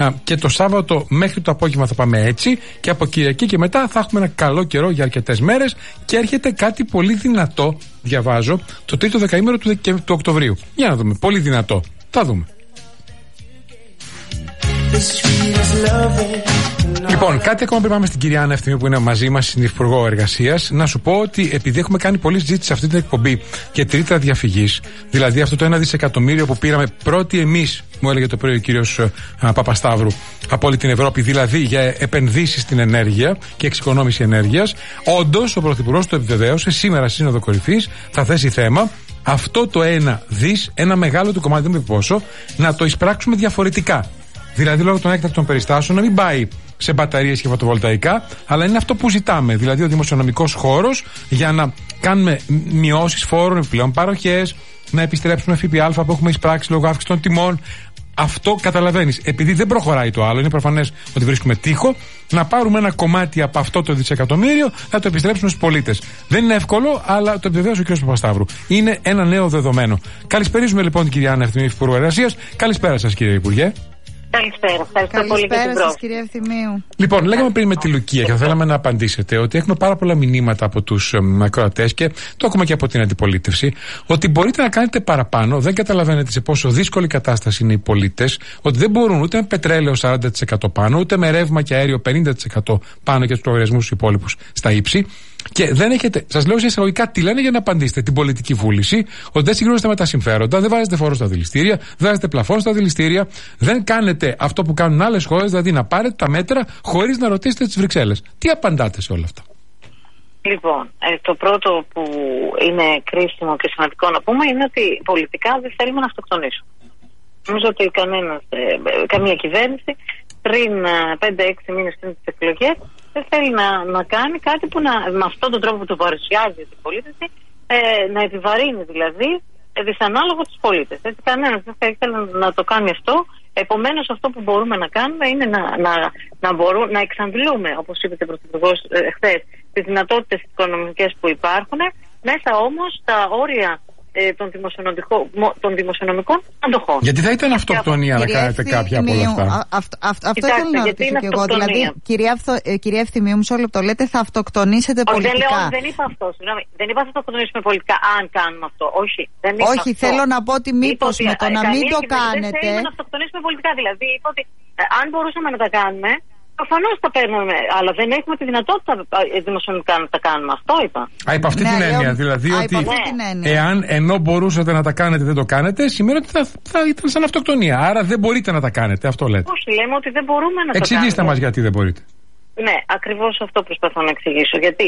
Και το Σάββατο μέχρι το απόγευμα θα πάμε έτσι. Και από Κυριακή και μετά θα έχουμε ένα καλό καιρό για αρκετές μέρες. Και έρχεται κάτι πολύ δυνατό, διαβάζω, το τρίτο δεκαήμερο του Οκτωβρίου. Για να δούμε. Πολύ δυνατό. Θα δούμε. Λοιπόν, κάτι ακόμα πριν πάμε στην κυρία Άννα Ευθυμίου που είναι μαζί μας, στην Υπουργό Εργασίας, να σου πω ότι επειδή έχουμε κάνει πολλή συζήτηση σε αυτή την εκπομπή και τρίτρα διαφυγής, δηλαδή αυτό το 1 δισεκατομμύριο που πήραμε πρώτοι εμείς, μου έλεγε το πρωί ο κύριος Παπασταύρου, από όλη την Ευρώπη, δηλαδή για επενδύσεις στην ενέργεια και εξοικονόμηση ενέργειας, όντως ο Πρωθυπουργός το επιβεβαίωσε σήμερα στη Σύνοδο Κορυφής, θα θέσει θέμα αυτό το 1 δις, ένα μεγάλο του κομμάτι, δεν με πόσο, να το εισπράξουμε διαφορετικά. Δηλαδή, λόγω των έκτακτων περιστάσεων, να μην πάει σε μπαταρίες και φωτοβολταϊκά, αλλά είναι αυτό που ζητάμε. Δηλαδή, ο δημοσιονομικός χώρος για να κάνουμε μειώσεις φόρων, επιπλέον παροχές, να επιστρέψουμε ΦΠΑ που έχουμε εισπράξει λόγω αύξησης των τιμών. Αυτό καταλαβαίνεις. Επειδή δεν προχωράει το άλλο, είναι προφανές ότι βρίσκουμε τείχο, να πάρουμε ένα κομμάτι από αυτό το δισεκατομμύριο, να το επιστρέψουμε στους πολίτες. Δεν είναι εύκολο, αλλά το επιβεβαίωσε ο κ. Παπασταύρου. Είναι ένα νέο δεδομένο. Καλησπέριζουμε λοιπόν την κυρία Άννα Ευθυμίου, Υπουργό Εργασίας. Καλησπέρα σας, κύριε Υπουργέ. Καλησπέρα, ευχαριστώ πολύ για την πρόσκληση. Κυρία Ευθυμίου. Λοιπόν, λέγαμε πριν με τη Λουκία και θα θέλαμε να απαντήσετε ότι έχουμε πάρα πολλά μηνύματα από τους ακροατές και το έχουμε και από την αντιπολίτευση, ότι μπορείτε να κάνετε παραπάνω, δεν καταλαβαίνετε σε πόσο δύσκολη κατάσταση είναι οι πολίτες, ότι δεν μπορούν ούτε με πετρέλαιο 40% πάνω, ούτε με ρεύμα και αέριο 50% πάνω και τους λογαριασμούς τους υπόλοιπους στα ύψη. Και δεν έχετε, σας λέω σε εισαγωγικά τι λένε για να απαντήσετε, την πολιτική βούληση, ότι δεν συγκρίνεστε με τα συμφέροντα, δεν βάζετε φόρο στα δηληστήρια, δεν βάζετε πλαφόν στα δηληστήρια, δεν κάνετε αυτό που κάνουν άλλες χώρες, δηλαδή να πάρετε τα μέτρα χωρίς να ρωτήσετε τις Βρυξέλλες. Τι απαντάτε σε όλα αυτά? Λοιπόν, το πρώτο που είναι κρίσιμο και σημαντικό να πούμε είναι ότι πολιτικά δεν θέλουμε να αυτοκτονήσουμε. Νομίζω ότι καμία κυβέρνηση πριν 5-6 μήνες πριν τις εκλογές δεν θέλει να κάνει κάτι που με αυτόν τον τρόπο που το παρουσιάζει η πολίτηση να επιβαρύνει δηλαδή δυσανάλογα τους πολίτες. Έτσι κανένας δεν θα ήθελε να το κάνει αυτό. Επομένως αυτό που μπορούμε να κάνουμε είναι να εξαντλούμε, όπως είπε ο Πρωθυπουργός χθες, τις δυνατότητες οικονομικές που υπάρχουν, μέσα όμως τα όρια των δημοσιονομικών αντοχών. Γιατί θα ήταν αυτοκτονία να κάνετε κάποια από όλα αυτά? Αυτό ήθελα να ρωτήσω και εγώ. Δηλαδή, κυρία Ευθυμίου, μισό λεπτό, λέτε θα αυτοκτονήσετε πολιτικά. Δεν είπα αυτό. Δεν είπα θα αυτοκτονήσουμε πολιτικά αν κάνουμε αυτό. Όχι, θέλω να πω ότι μήπως με το να μην το κάνετε. Δεν θέλουμε να αυτοκτονήσουμε πολιτικά. Δηλαδή, είπα ότι αν μπορούσαμε να τα κάνουμε, προφανώς τα παίρνουμε, αλλά δεν έχουμε τη δυνατότητα δημοσιονομικά να τα κάνουμε. Αυτό είπα. Υπ' αυτή την έννοια. Δηλαδή ότι εάν ενώ μπορούσατε να τα κάνετε δεν το κάνετε, σημαίνει ότι θα ήταν σαν αυτοκτονία. Άρα δεν μπορείτε να τα κάνετε. Αυτό λέτε. Όχι, λέμε ότι δεν μπορούμε να τα κάνουμε. Εξηγήστε μας γιατί δεν μπορείτε. Ναι, ακριβώς αυτό προσπαθώ να εξηγήσω. Γιατί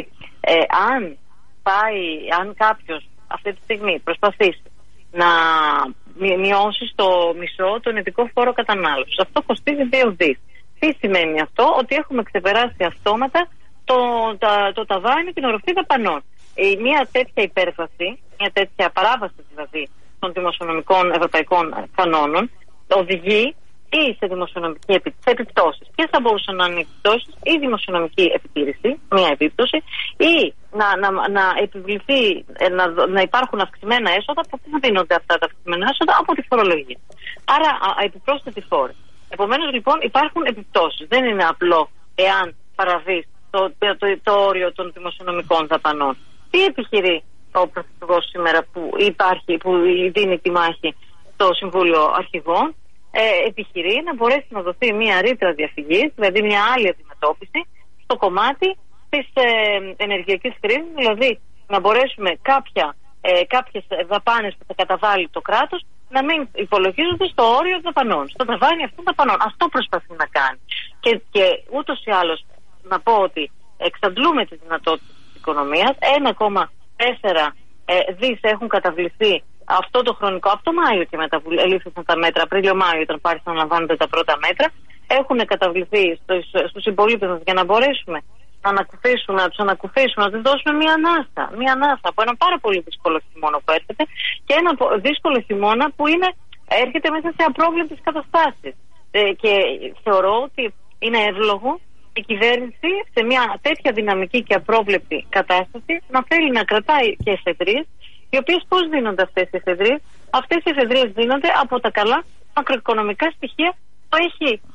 αν κάποιος αυτή τη στιγμή προσπαθήσει να μειώσει στο μισό τον ειδικό φόρο κατανάλωσης, αυτό κοστίζει 2 δις. Τι σημαίνει αυτό? Ότι έχουμε ξεπεράσει αυτόματα το ταβάνι, την οροφή δαπανών. Μια τέτοια υπέρβαση, μια τέτοια παράβαση δηλαδή των δημοσιονομικών ευρωπαϊκών κανόνων οδηγεί ή σε δημοσιονομική επιπτώσεις. Ποιες θα μπορούσαν να είναι οι επιπτώσεις? Ή δημοσιονομική επιτήρηση, μια επίπτωση, ή να επιβληθεί, να υπάρχουν αυξημένα έσοδα. Από πού θα δίνονται αυτά τα αυξημένα έσοδα? Από τη φορολογία. Άρα επιπρόσθετη φόρη. Επομένως λοιπόν υπάρχουν επιπτώσεις. Δεν είναι απλό εάν παραβείς το όριο των δημοσιονομικών δαπανών. Τι επιχειρεί ο Πρωθυπουργός σήμερα που δίνει τη μάχη στο Συμβούλιο Αρχηγών? Επιχειρεί να μπορέσει να δοθεί μια ρήτρα διαφυγής, δηλαδή μια άλλη αντιμετώπιση στο κομμάτι της ενεργειακής κρίσης, δηλαδή να μπορέσουμε κάποιες δαπάνες που θα καταβάλει το κράτος να μην υπολογίζονται στο όριο δαπανών, στο ταβάνι αυτών δαπανών. Αυτό προσπαθεί να κάνει. Και ούτως ή άλλως να πω ότι εξαντλούμε τις δυνατότητες της οικονομίας. 1,4 δις έχουν καταβληθεί αυτό το χρονικό, από το Μάιο και μετά που ελήφθησαν τα μέτρα, Απρίλιο-Μάιο όταν άρχισαν να λαμβάνονται τα πρώτα μέτρα, έχουν καταβληθεί στους συμπολίτες μας για να μπορέσουμε να τους ανακουφίσουμε, να τους δώσουμε μια ανάσα από ένα πάρα πολύ δύσκολο χειμώνα που έρχεται και ένα δύσκολο χειμώνα που έρχεται μέσα σε απρόβλεπτες καταστάσεις. Και θεωρώ ότι είναι εύλογο η κυβέρνηση σε μια τέτοια δυναμική και απρόβλεπτη κατάσταση να θέλει να κρατάει και εφεδρείες, οι οποίες πώς δίνονται αυτές οι εφεδρείες? Αυτές οι εφεδρείες δίνονται από τα καλά μακροοικονομικά στοιχεία που έχει